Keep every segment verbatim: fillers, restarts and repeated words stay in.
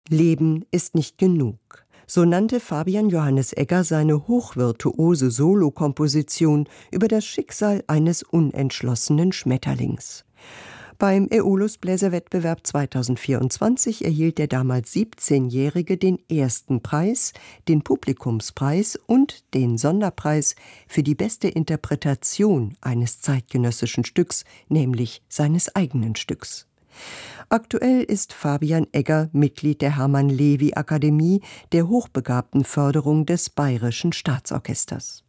Leben ist nicht genug. So nannte Fabian Johannes Egger seine hochvirtuose Solokomposition über das Schicksal eines unentschlossenen Schmetterlings. Beim Äolus-Bläserwettbewerb zweitausendvierundzwanzig erhielt der damals siebzehnjährige den ersten Preis, den Publikumspreis und den Sonderpreis für die beste Interpretation eines zeitgenössischen Stücks, nämlich seines eigenen Stücks. Aktuell ist Fabian Egger Mitglied der Hermann-Levi-Akademie, der Hochbegabtenförderung des Bayerischen Staatsorchesters.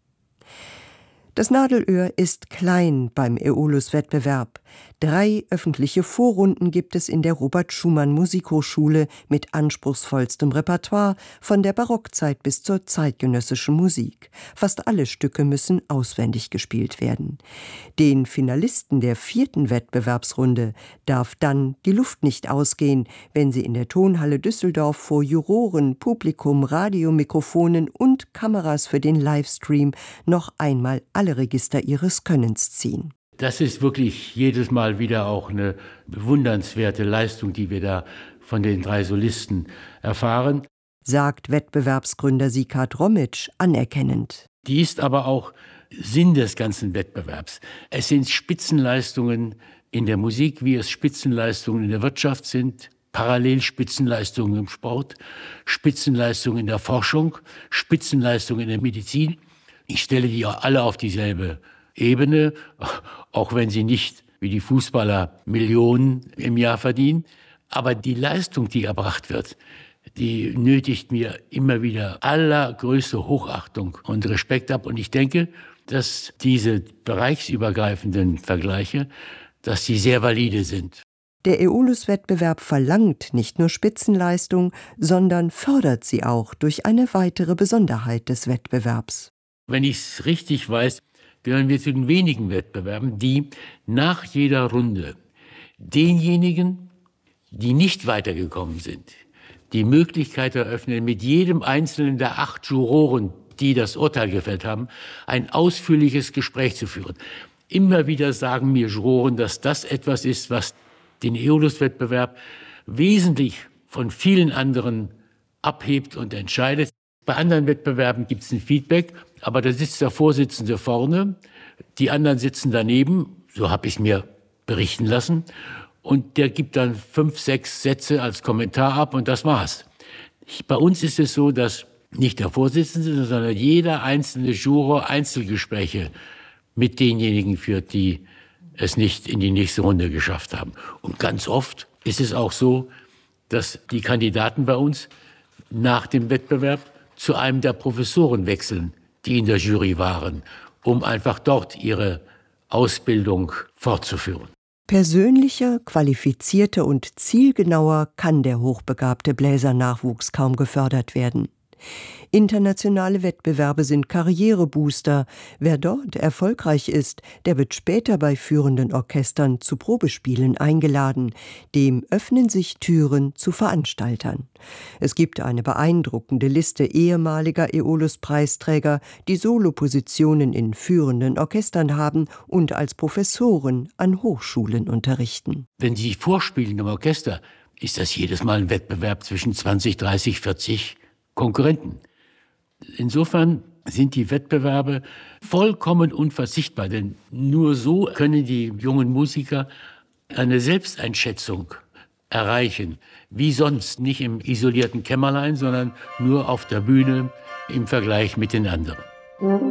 Das Nadelöhr ist klein beim Äolus-Wettbewerb. Drei öffentliche Vorrunden gibt es in der Robert-Schumann-Musikhochschule mit anspruchsvollstem Repertoire von der Barockzeit bis zur zeitgenössischen Musik. Fast alle Stücke müssen auswendig gespielt werden. Den Finalisten der vierten Wettbewerbsrunde darf dann die Luft nicht ausgehen, wenn sie in der Tonhalle Düsseldorf vor Juroren, Publikum, Radiomikrofonen und Kameras für den Livestream noch einmal alle Register ihres Könnens ziehen. Das ist wirklich jedes Mal wieder auch eine bewundernswerte Leistung, die wir da von den drei Solisten erfahren, sagt Wettbewerbsgründer Sikard Romitsch anerkennend. Die ist aber auch Sinn des ganzen Wettbewerbs. Es sind Spitzenleistungen in der Musik, wie es Spitzenleistungen in der Wirtschaft sind, parallel Spitzenleistungen im Sport, Spitzenleistungen in der Forschung, Spitzenleistungen in der Medizin. Ich stelle die alle auf dieselbe Ebene, auch wenn sie nicht wie die Fußballer Millionen im Jahr verdienen. Aber die Leistung, die erbracht wird, die nötigt mir immer wieder allergrößte Hochachtung und Respekt ab. Und ich denke, dass diese bereichsübergreifenden Vergleiche, dass sie sehr valide sind. Der Äolus-Wettbewerb verlangt nicht nur Spitzenleistung, sondern fördert sie auch durch eine weitere Besonderheit des Wettbewerbs. Wenn ich es richtig weiß, gehören wir zu den wenigen Wettbewerben, die nach jeder Runde denjenigen, die nicht weitergekommen sind, die Möglichkeit eröffnen, mit jedem einzelnen der acht Juroren, die das Urteil gefällt haben, ein ausführliches Gespräch zu führen. Immer wieder sagen mir Juroren, dass das etwas ist, was den Äolus-Wettbewerb wesentlich von vielen anderen abhebt und entscheidet. Bei anderen Wettbewerben gibt es ein Feedback, aber da sitzt der Vorsitzende vorne, die anderen sitzen daneben, so habe ich es mir berichten lassen, und der gibt dann fünf, sechs Sätze als Kommentar ab und das war's. Bei uns ist es so, dass nicht der Vorsitzende, sondern jeder einzelne Juror Einzelgespräche mit denjenigen führt, die es nicht in die nächste Runde geschafft haben. Und ganz oft ist es auch so, dass die Kandidaten bei uns nach dem Wettbewerb zu einem der Professoren wechseln, die in der Jury waren, um einfach dort ihre Ausbildung fortzuführen. Persönlicher, qualifizierter und zielgenauer kann der hochbegabte Bläsernachwuchs kaum gefördert werden. Internationale Wettbewerbe sind Karrierebooster. Wer dort erfolgreich ist, der wird später bei führenden Orchestern zu Probespielen eingeladen. Dem öffnen sich Türen zu Veranstaltern. Es gibt eine beeindruckende Liste ehemaliger Äolus-Preisträger, die Solopositionen in führenden Orchestern haben und als Professoren an Hochschulen unterrichten. Wenn Sie vorspielen im Orchester, ist das jedes Mal ein Wettbewerb zwischen zwanzig, dreißig, vierzig Konkurrenten. Insofern sind die Wettbewerbe vollkommen unverzichtbar, denn nur so können die jungen Musiker eine Selbsteinschätzung erreichen, wie sonst, nicht im isolierten Kämmerlein, sondern nur auf der Bühne im Vergleich mit den anderen.